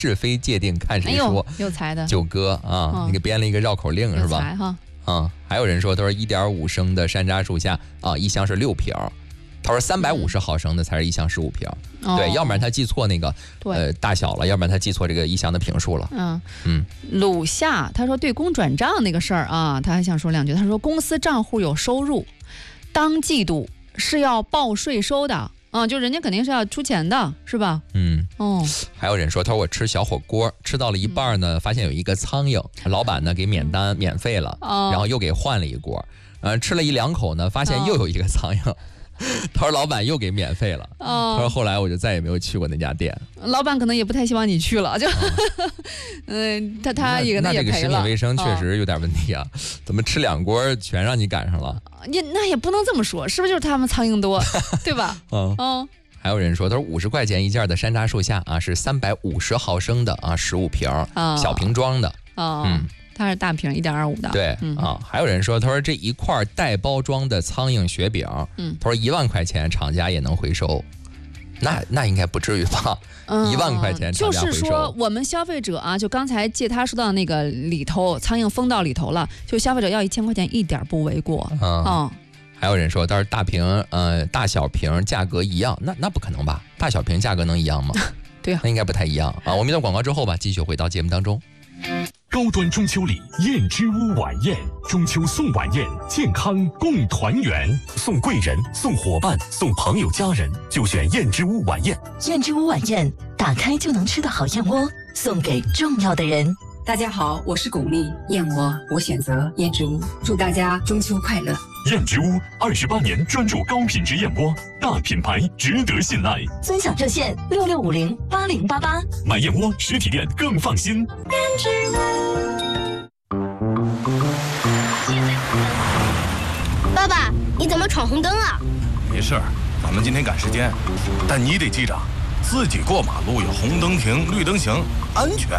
是非界定看谁说。 有才的九哥啊，你给编了一个绕口令是吧？ 有才哈。 还有人说，他说1.5升的山楂树下啊，一箱是6瓶。他说350毫升的才是一箱15瓶。对，要不然他记错那个大小了，要不然他记错这个一箱的瓶数了。 鲁夏他说对公转账那个事儿啊，他还想说2句。他说公司账户有收入，当季度是要报税收的。就人家肯定是要出钱的，是吧？ 还有人说，他说我吃小火锅，吃到了一半呢，发现有一个苍蝇，老板呢给免费了，然后又给换了一锅，吃了1-2口呢，发现又有一个苍蝇。他说老板又给免费了。他说后来我就再也没有去过那家店。 老板可能也不太希望你去了，就他也那这个赔了。 食品卫生确实有点问题啊！怎么吃2锅全让你赶上了？ 那也不能这么说，是不是就是他们苍蝇多，对吧？ 还有人说，他说50块钱一件的山楂树下啊，是350毫升的啊，15瓶小瓶装的。 它是大瓶1.25的。 对还有人说，他说这一块带包装的苍蝇雪饼，他说1万块钱厂家也能回收，那应该不至于吧？1万块钱厂家回收。 就是说我们消费者啊，就刚才借他说到那个里头，苍蝇封到里头了，就消费者要1000块钱一点不为过。 还有人说，但是大小瓶价格一样，那不可能吧？大小瓶价格能一样吗？ 对啊， 那应该不太一样啊。我们一段广告之后吧，继续回到节目当中。 高端中秋礼燕之屋晚宴，中秋送晚宴，健康共团圆，送贵人，送伙伴，送朋友家人，就选燕之屋晚宴。 燕之屋晚宴，打开就能吃的好燕窝，送给重要的人。 大家好，我是巩俐，燕窝我选择燕之屋，祝大家中秋快乐。 燕之屋28年专注高品质燕窝，大品牌值得信赖。 尊享热线66508088， 买燕窝实体店更放心。 燕之屋。 爸爸，你怎么闯红灯啊？ 没事儿，咱们今天赶时间，但你得记着，自己过马路有红灯停，绿灯行，安全。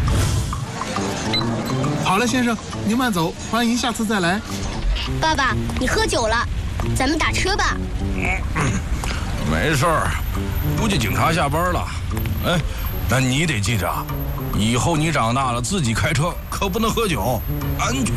好了，先生，您慢走，欢迎下次再来。 爸爸，你喝酒了，咱们打车吧。 没事儿，估计警察下班了。但你得记着，以后你长大了自己开车可不能喝酒，安全。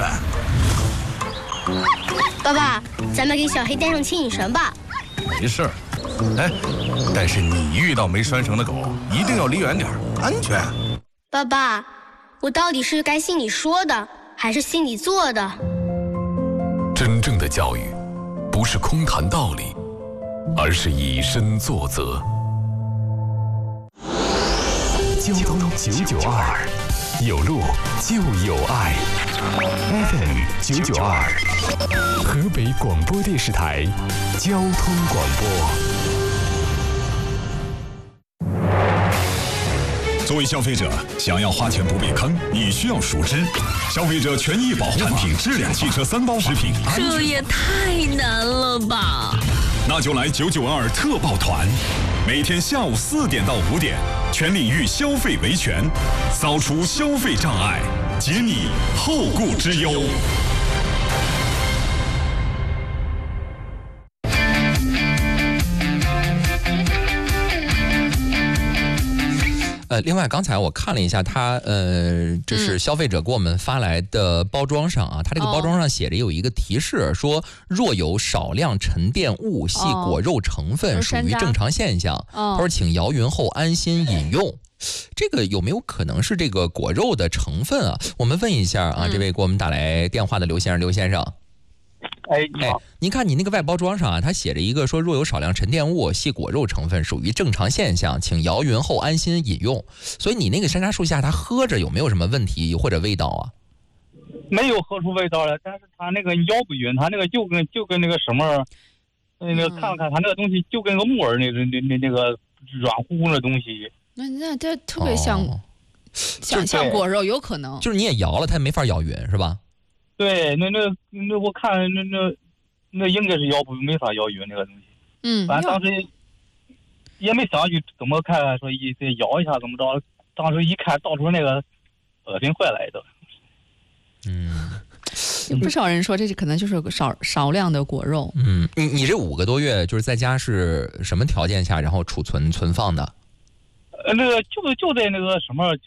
爸爸，咱们给小黑带上牵引绳吧。 没事儿，但是你遇到没拴绳的狗，一定要离远点，安全。 爸爸，我到底是该信你说的，还是信你做的？ 真正的教育，不是空谈道理，而是以身作则。交通992，有路就有爱。FM 992，河北广播电视台交通广播。作为消费者，想要花钱不被坑，你需要熟知消费者权益保护产品质量汽车3包食品。 这也太难了吧！ 那就来992特报团，每天下午4点到5点，全领域消费维权，扫除消费障碍，解你后顾之忧。 另外刚才我看了一下它这是消费者给我们发来的包装上啊，它这个包装上写着有一个提示说，若有少量沉淀物系果肉成分，属于正常现象。他说请摇匀后安心饮用。这个有没有可能是这个果肉的成分啊？我们问一下啊，这位给我们打来电话的刘先生。您看你那个外包装上啊，它写着一个说，若有少量沉淀物系果肉成分，属于正常现象，请摇匀后安心饮用。所以你那个山楂树下，它喝着有没有什么问题或者味道啊？ 没有喝出味道来，但是它那个摇不匀，它那个就跟那个什么，那个看了看，它那个东西就跟个木耳那个软乎乎的东西。 那这特别像果肉，有可能就是你也摇了，它没法摇匀是吧？ 对，那我看那应该是没法摇匀那个东西。反正当时也没想去怎么看，说再摇一下怎么着。当时一看，到处那个恶心坏来的。 有不少人说这可能就是少量的果肉。 你这5个多月就是在家是什么条件下然后存放的？ 那个就在那个什么。